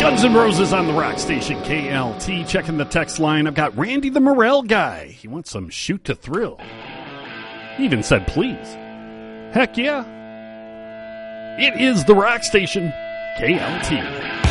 Guns N' Roses on the rock station KLT. Checking the text line. I've got Randy the Morel guy. He wants some Shoot to Thrill. He even said please. Heck yeah. It is the rock station KLT.